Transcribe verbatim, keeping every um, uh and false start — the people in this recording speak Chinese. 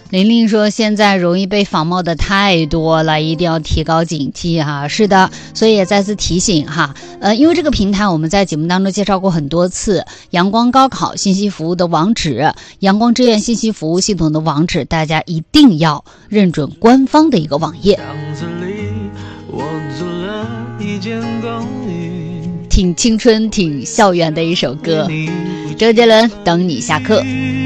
玲玲说现在容易被仿冒的太多了，一定要提高警惕哈。是的，所以也再次提醒哈，呃，因为这个平台我们在节目当中介绍过很多次，阳光高考信息服务的网址，阳光志愿信息服务系统的网址，大家一定要认准官方的一个网页。挺青春挺校园的一首歌，周杰伦等你下课。